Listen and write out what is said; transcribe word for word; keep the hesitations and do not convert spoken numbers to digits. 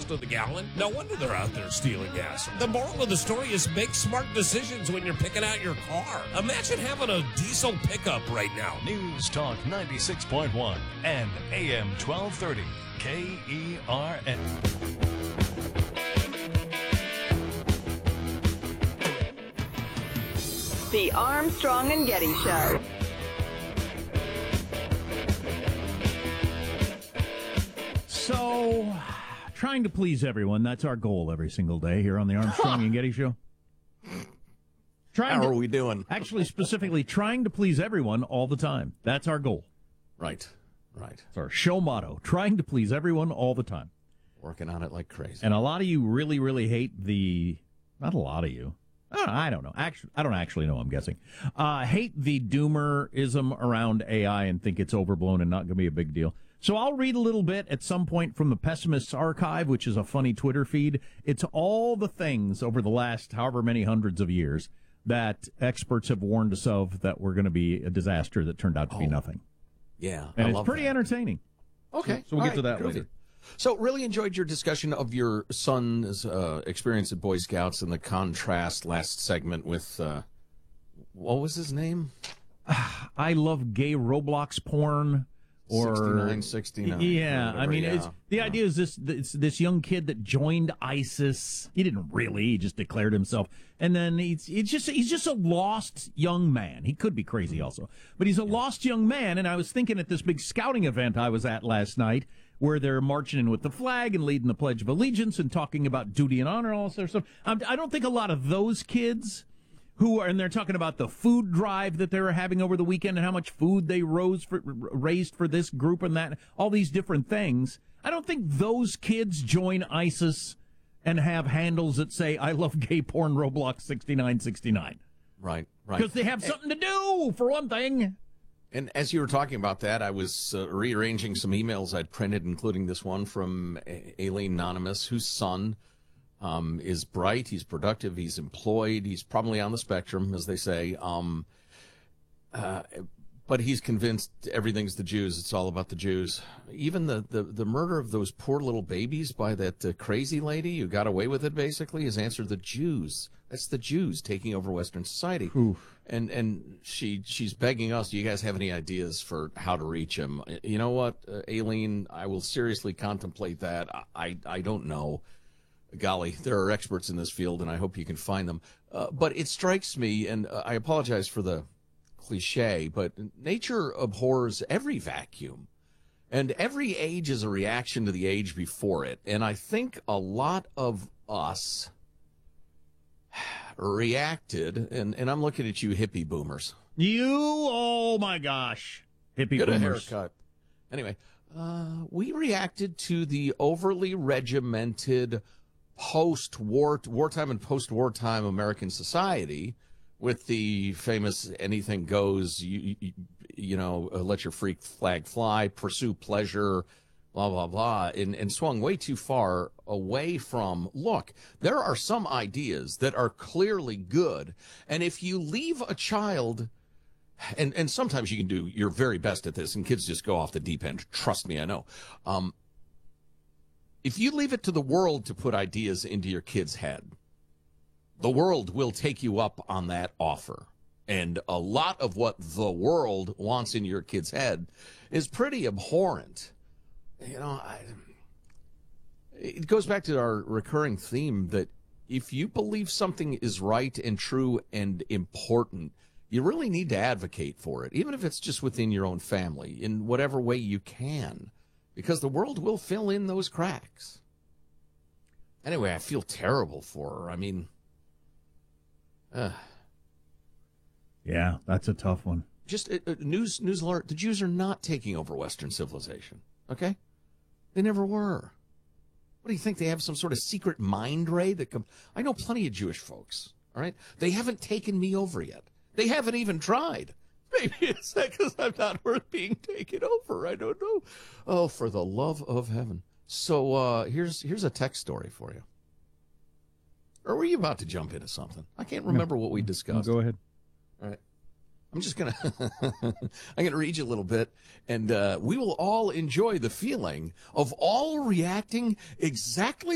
to the gallon. No wonder they're out there stealing gas. The moral of the story is make smart decisions when you're picking out your car. Imagine having a diesel pickup right now. News Talk ninety-six point one and A M twelve thirty K E R N. The Armstrong and Getty Show. So, trying to please everyone, that's our goal every single day here on the Armstrong and Getty Show. Trying How to, are we doing? Actually, specifically, trying to please everyone all the time. That's our goal. Right, right. It's our show motto, trying to please everyone all the time. Working on it like crazy. And a lot of you really, really hate the, not a lot of you, I don't know, I don't know. Actually, I don't actually know, I'm guessing. Uh, hate the doomerism around A I and think it's overblown and not going to be a big deal. So I'll read a little bit at some point from the Pessimist's Archive, which is a funny Twitter feed. It's all the things over the last however many hundreds of years that experts have warned us of that were going to be a disaster that turned out to oh, be nothing. Yeah, and I it's love pretty that. entertaining. Okay. So, so we'll all get to that right, later. So really enjoyed your discussion of your son's uh, experience at Boy Scouts and the contrast last segment with, uh, what was his name? I love gay Roblox porn. Or sixty-nine sixty-nine. Yeah, whatever, I mean, yeah. it's, the yeah. idea is this, this this young kid that joined ISIS. He didn't really, he just declared himself. And then he's, he's just he's just a lost young man. He could be crazy also. But he's a yeah. lost young man, and I was thinking at this big scouting event I was at last night, where they're marching in with the flag and leading the Pledge of Allegiance and talking about duty and honor and all this other stuff. I'm, I don't think a lot of those kids who are, and they're talking about the food drive that they were having over the weekend and how much food they rose for, raised for this group and that, all these different things. I don't think those kids join ISIS and have handles that say, I love gay porn Roblox sixty-nine sixty-nine. Right, right. Because they have something to do, for one thing. And as you were talking about that, I was uh, rearranging some emails I'd printed, including this one from Aileen Anonymous, whose son Um, is bright, he's productive, he's employed, he's probably on the spectrum, as they say, um, uh, but he's convinced everything's the Jews, it's all about the Jews. Even the, the, the murder of those poor little babies by that uh, crazy lady who got away with it, basically, is answered the Jews. That's the Jews taking over Western society. Oof. And and she she's begging us, do you guys have any ideas for how to reach him? You know what, uh, Aileen, I will seriously contemplate that. I, I, I don't know. Golly, there are experts in this field, and I hope you can find them. Uh, but it strikes me, and uh, I apologize for the cliche, but nature abhors every vacuum, and every age is a reaction to the age before it. And I think a lot of us reacted, and, and I'm looking at you hippie boomers. You, oh my gosh. Hippie Get a boomers. haircut. Anyway, uh, we reacted to the overly regimented post-war, wartime and post-wartime American society with the famous anything goes, you, you, you know, uh, let your freak flag fly, pursue pleasure, blah, blah, blah, and, and swung way too far away from, look, there are some ideas that are clearly good, and if you leave a child, and, and sometimes you can do your very best at this, and kids just go off the deep end, trust me, I know, um, if you leave it to the world to put ideas into your kid's head, the world will take you up on that offer. And a lot of what the world wants in your kid's head is pretty abhorrent. You know, I, it goes back to our recurring theme that if you believe something is right and true and important, you really need to advocate for it, even if it's just within your own family, in whatever way you can. Because the world will fill in those cracks. Anyway, I feel terrible for her. I mean, uh, yeah, that's a tough one. Just uh, news news alert: the Jews are not taking over Western civilization. Okay, they never were. What do you think? They have some sort of secret mind ray that come? I know plenty of Jewish folks. All right, they haven't taken me over yet. They haven't even tried. Maybe it's because I'm not worth being taken over. I don't know. Oh, for the love of heaven. So uh, here's here's a text story for you. Or were you about to jump into something? I can't remember no. what we discussed. No, go ahead. All right. I'm just going to I'm going to read you a little bit, and uh, we will all enjoy the feeling of all reacting exactly